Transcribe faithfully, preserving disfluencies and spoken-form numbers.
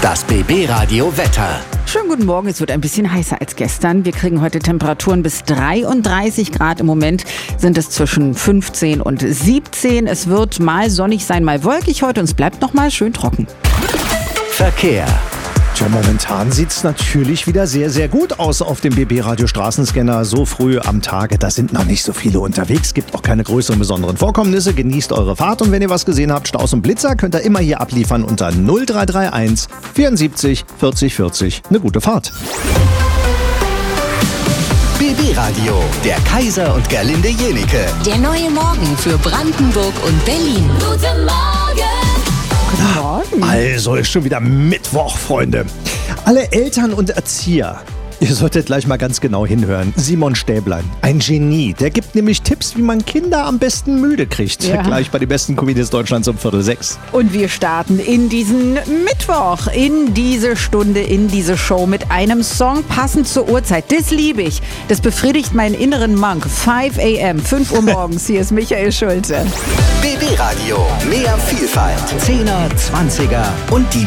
Das B B-Radio Wetter. Schönen guten Morgen, es wird ein bisschen heißer als gestern. Wir kriegen heute Temperaturen bis dreiunddreißig Grad. Im Moment sind es zwischen fünfzehn und siebzehn. Es wird mal sonnig sein, mal wolkig heute und es bleibt noch mal schön trocken. Verkehr. Tja, momentan sieht es natürlich wieder sehr, sehr gut aus auf dem B B-Radio Straßenscanner. So früh am Tage, da sind noch nicht so viele unterwegs. Gibt auch keine größeren besonderen Vorkommnisse. Genießt eure Fahrt und wenn ihr was gesehen habt, Staus und Blitzer, könnt ihr immer hier abliefern unter null drei drei eins vierundsiebzig vierzig vierzig. Eine gute Fahrt. B B-Radio, der Kaiser und Gerlinde Jenike. Der neue Morgen für Brandenburg und Berlin. Guten Morgen! Also ist schon wieder Mittwoch, Freunde. Alle Eltern und Erzieher, ihr solltet gleich mal ganz genau hinhören. Simon Stäblein, ein Genie, der gibt nämlich Tipps, wie man Kinder am besten müde kriegt. Ja. Gleich bei den besten Comedians Deutschlands um Viertel sechs. Und wir starten in diesen Mittwoch, in diese Stunde, in diese Show mit einem Song passend zur Uhrzeit. Das liebe ich. Das befriedigt meinen inneren Monk. fünf a m, fünf Uhr morgens. Hier ist Michael Schulte. B B-Radio, mehr Vielfalt. Zehner, Zwanziger und die